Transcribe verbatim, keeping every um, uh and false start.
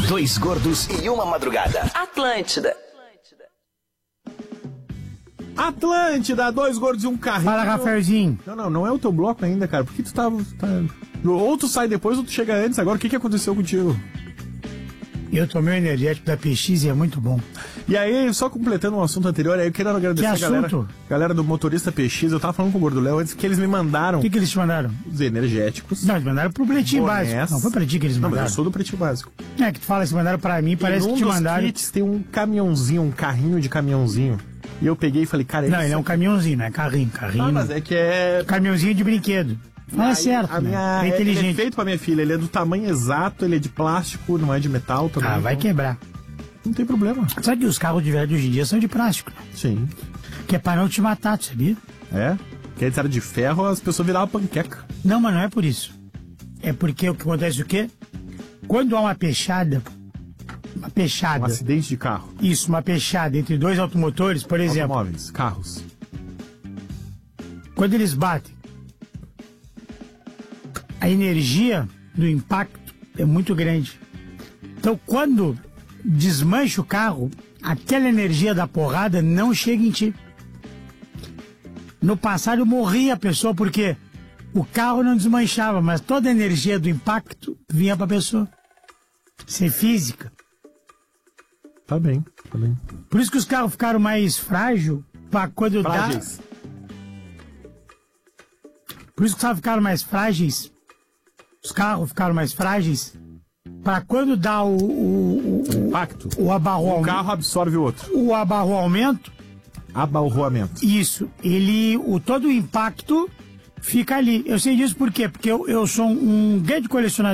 Dois gordos e uma madrugada. Atlântida. Atlântida, dois gordos e um carrinho. Fala, Rafaelzinho. Não, não, não é o teu bloco ainda, cara. Por que tu tava... Tá... Ou tu sai depois ou tu chega antes. Agora, o que que aconteceu contigo? Eu tomei o energético da P X e é muito bom. E aí, só completando um assunto anterior, aí eu quero agradecer Que a galera, assunto? galera do motorista P X. Eu tava falando com o Gordo Léo antes que eles me mandaram O que, que eles te mandaram? os energéticos. Não, eles mandaram pro Pretinho bonés. Básico. Não, foi pra ti que eles Não, mas mandaram. eu sou do Pretinho Básico. É que tu fala, se mandaram pra mim, parece e num que te dos mandaram. kits tem um caminhãozinho, um carrinho de caminhãozinho. E eu peguei e falei, cara... Não, isso ele é um aqui- caminhãozinho, não é carrinho. Carrinho. Ah, mas é que é... Caminhãozinho de brinquedo. Fala Aí, certo, a né? minha, É é, ele é inteligente. feito pra minha filha, ele é do tamanho exato, ele é de plástico, não é de metal também. Ah, vai então quebrar. Não tem problema. Sabe que os carros de velho de hoje em dia são de plástico, né? Sim. Que é pra não te matar, tu sabia? É? Que antes era de ferro, as pessoas viravam panqueca. Não, mas não é por isso. É porque o que acontece o quê? Quando há uma peixada, uma Um peixada, acidente de carro. isso, uma peixada entre dois automotores, por exemplo, Automóveis, carros. quando eles batem, a energia do impacto é muito grande. Então, quando desmancha o carro, aquela energia da porrada não chega em ti. No passado morria a pessoa porque o carro não desmanchava, mas toda a energia do impacto vinha para a pessoa. Isso é física. Tá bem, tá bem. Por isso que os carros ficaram mais frágeis para quando Frágeis. dá. Por isso que os carros ficaram mais frágeis. Os carros ficaram mais frágeis para quando dá o o, o, Impacto. o abarro Um carro absorve o outro. o abarroamento. Abalroamento. Isso, ele, o, todo o impacto fica ali. Eu sei disso por quê? Porque eu, eu sou um grande colecionador